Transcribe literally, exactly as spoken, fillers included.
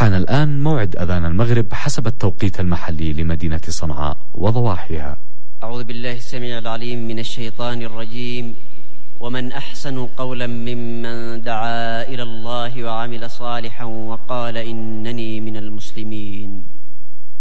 حان الآن موعد أذان المغرب حسب التوقيت المحلي لمدينة صنعاء وضواحيها. أعوذ بالله السميع العليم من الشيطان الرجيم. ومن أحسن قولا ممن دعا إلى الله وعمل صالحا وقال إنني من المسلمين.